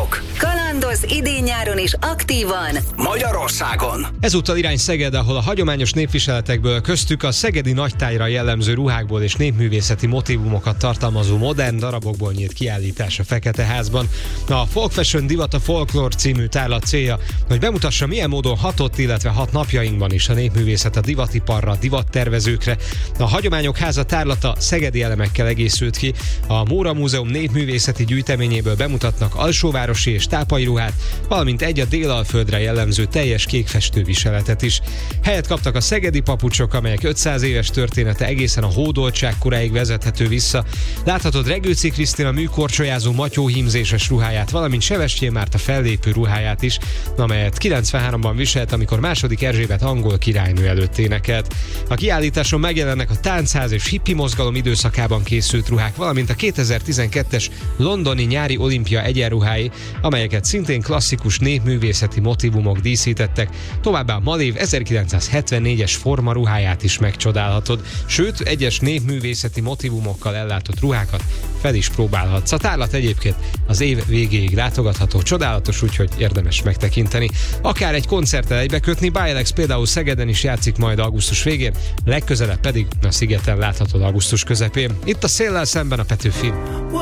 Kalandozzatok! Kalandoz idén-nyáron is aktívan Magyarországon! Ezúttal irány Szeged, ahol a hagyományos népviseletekből, köztük a szegedi nagytájra jellemző ruhákból és népművészeti motívumokat tartalmazó modern darabokból nyílt kiállítás a Feketeházban. A Folk Fashion Divat a Folklore című tárlat célja, hogy bemutassa, milyen módon hatott, illetve hat napjainkban is a népművészet a divatiparra, divattervezőkre. A Hagyományok Háza tárlata szegedi elemekkel egészült ki. A Móra Múzeum népművészeti gyűjteményéből bemutatnak alsóvárosi és tápai ruhát, valamint egy a Délalföldre jellemző teljes kékfestő viseletet is. Helyet kaptak a szegedi papucsok, amelyek 500 éves története egészen a hódoltság koráig vezethető vissza. Láthatod Regőci Krisztina műkorcsolyázó matyóhímzéses ruháját, valamint Sebestyén Márta fellépő ruháját is, amelyet 93-ban viselt, amikor II. Erzsébet angol királynő előtt énekelt. A kiállításon megjelennek a táncház és hippi mozgalom időszakában készült ruhák, valamint a 2012-es londoni nyári olimpia egyenruhái, amelyeket szintén klasszikus népművészeti motívumok díszítettek, továbbá a Malév 1974-es formaruháját is megcsodálhatod, sőt, egyes népművészeti motívumokkal ellátott ruhákat fel is próbálhatsz. A tárlat egyébként az év végéig látogatható, csodálatos, úgyhogy érdemes megtekinteni. Akár egy koncerttel egybekötni, Bialex például Szegeden is játszik majd augusztus végén, legközelebb pedig a Szigeten láthatod augusztus közepén. Itt a Széllel szemben a Petőfin.